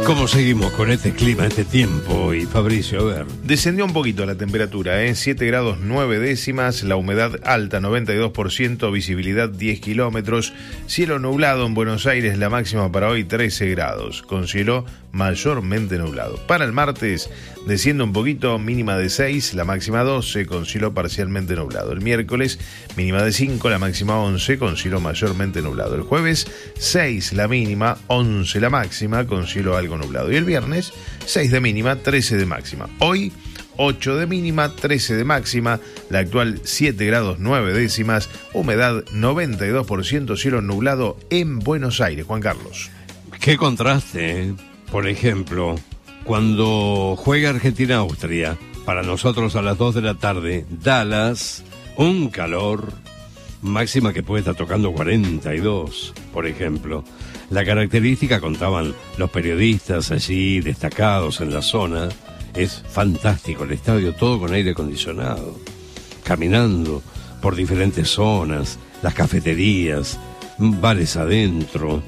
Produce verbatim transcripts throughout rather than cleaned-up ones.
¿Cómo seguimos con este clima, este tiempo? Y Fabricio, a ver. Descendió un poquito la temperatura, ¿eh? siete grados nueve décimas, la humedad alta noventa y dos por ciento, visibilidad diez kilómetros, cielo nublado en Buenos Aires, la máxima para hoy trece grados, con cielo mayormente nublado. Para el martes desciende un poquito, mínima de seis, la máxima doce, con cielo parcialmente nublado. El miércoles, mínima de cinco, la máxima once, con cielo mayormente nublado. El jueves, seis la mínima, once la máxima, con cielo algo nublado. Y el viernes, seis de mínima, trece de máxima. Hoy, ocho de mínima, trece de máxima, la actual siete grados nueve décimas, humedad noventa y dos por ciento, cielo nublado en Buenos Aires. Juan Carlos. Qué contraste, ¿eh? Por ejemplo, cuando juega Argentina-Austria, para nosotros a las dos de la tarde, Dallas, un calor, máxima que puede estar tocando cuarenta y dos, por ejemplo. La característica, contaban los periodistas allí destacados en la zona, es fantástico, el estadio todo con aire acondicionado, caminando por diferentes zonas, las cafeterías, bares adentro,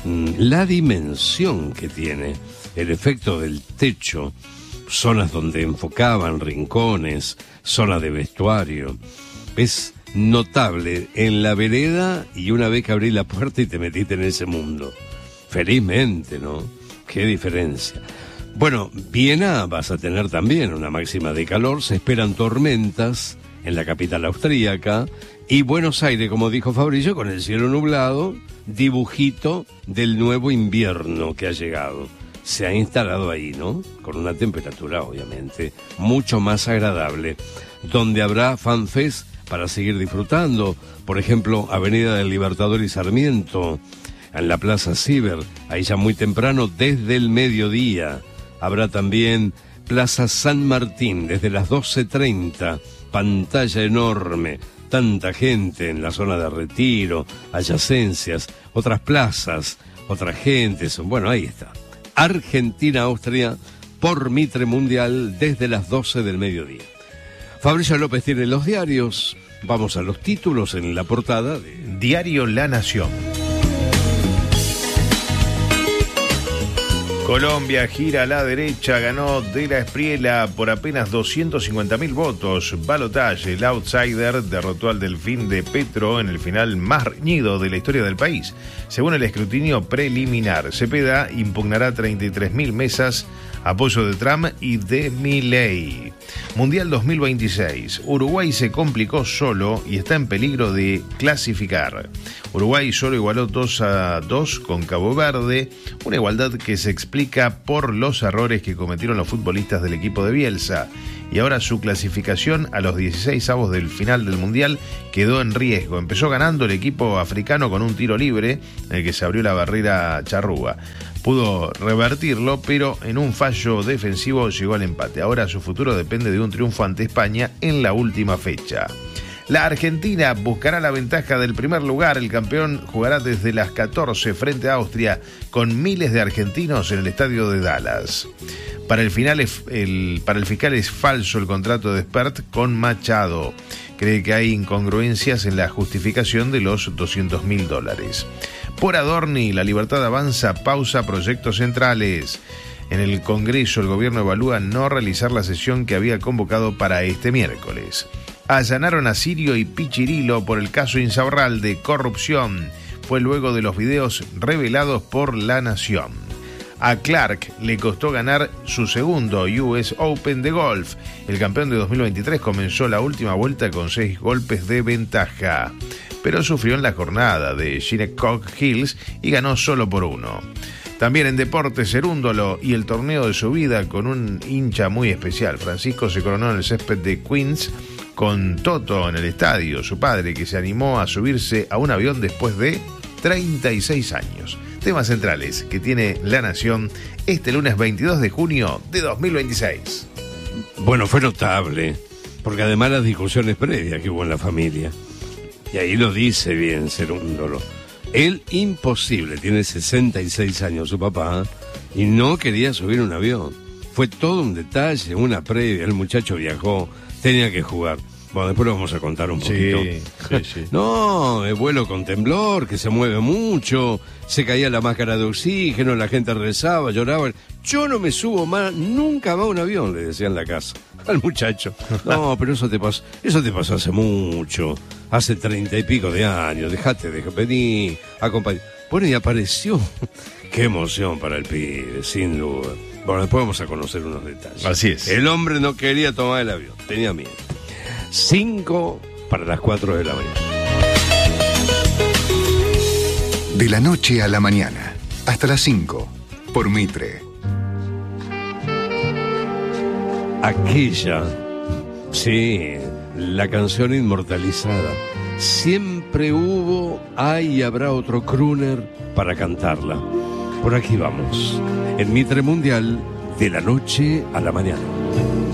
la dimensión que tiene, el efecto del techo, zonas donde enfocaban, rincones, zonas de vestuario, es notable en la vereda y una vez que abrí la puerta y te metiste en ese mundo. Felizmente, ¿no? Qué diferencia. Bueno, Viena vas a tener también una máxima de calor, se esperan tormentas en la capital austríaca, y Buenos Aires, como dijo Fabricio, con el cielo nublado, dibujito del nuevo invierno que ha llegado. Se ha instalado ahí, ¿no? Con una temperatura, obviamente, mucho más agradable, donde habrá fanfest para seguir disfrutando. Por ejemplo, Avenida del Libertador y Sarmiento, en la Plaza Ciber, ahí ya muy temprano, desde el mediodía. Habrá también Plaza San Martín, desde las doce treinta, pantalla enorme, tanta gente en la zona de Retiro, adyacencias, otras plazas, otra gente, bueno, ahí está. Argentina-Austria por Mitre Mundial desde las doce del mediodía. Fabricio López tiene los diarios. Vamos a los títulos en la portada de Diario La Nación. Colombia gira a la derecha, ganó De la Espriella por apenas doscientos cincuenta mil votos. Balotage, el outsider, derrotó al Delfín de Petro en el final más reñido de la historia del país. Según el escrutinio preliminar, Cepeda impugnará treinta y tres mil mesas, apoyo de Trump y de Milei. Mundial dos mil veintiséis. Uruguay se complicó solo y está en peligro de clasificar. Uruguay solo igualó dos a dos con Cabo Verde, una igualdad que se explica por los errores que cometieron los futbolistas del equipo de Bielsa. Y ahora su clasificación a los dieciséis avos del final del Mundial quedó en riesgo. Empezó ganando el equipo africano con un tiro libre en el que se abrió la barrera charrúa. Pudo revertirlo, pero en un fallo defensivo llegó al empate. Ahora su futuro depende de un triunfo ante España en la última fecha. La Argentina buscará la ventaja del primer lugar. El campeón jugará desde las catorce frente a Austria con miles de argentinos en el estadio de Dallas. Para el, final es, el, para el fiscal es falso el contrato de Spert con Machado. Cree que hay incongruencias en la justificación de los doscientos mil dólares. Por Adorni, la Libertad Avanza pausa proyectos centrales. En el Congreso, el gobierno evalúa no realizar la sesión que había convocado para este miércoles. Allanaron a Sirio y Pichirilo por el caso Insaurralde de corrupción. Fue luego de los videos revelados por La Nación. A Clark le costó ganar su segundo U S Open de golf. El campeón de dos mil veintitrés comenzó la última vuelta con seis golpes de ventaja, pero sufrió en la jornada de Shinnecock Hills y ganó solo por uno. También en deportes, Cerúndolo y el torneo de su vida con un hincha muy especial. Francisco se coronó en el césped de Queens con Toto en el estadio, su padre, que se animó a subirse a un avión después de treinta y seis años. Temas centrales que tiene La Nación este lunes veintidós de junio de dos mil veintiséis. Bueno, fue notable, porque además las discusiones previas que hubo en la familia, y ahí lo dice bien Cerúndolo, él imposible, tiene sesenta y seis años su papá, y no quería subir un avión. Fue todo un detalle, una previa, el muchacho viajó, tenía que jugar. Bueno, después lo vamos a contar un poquito. Sí, sí, sí. No, el vuelo con temblor, que se mueve mucho, se caía la máscara de oxígeno, la gente rezaba, lloraba. Yo no me subo más, nunca más a un avión, le decía en la casa al muchacho. No, pero eso te pasó, eso te pasó hace mucho, hace treinta y pico de años, dejate de venir, acompañar. Bueno, y apareció. Qué emoción para el pibe, sin duda. Bueno, después vamos a conocer unos detalles. Así es. El hombre no quería tomar el avión, tenía miedo. Cinco para las cuatro de la mañana. De la noche a la mañana, hasta las cinco, por Mitre. Aquella, sí, la canción inmortalizada. Siempre hubo, hay y habrá otro crooner para cantarla. Por aquí vamos, en Mitre Mundial, de la noche a la mañana.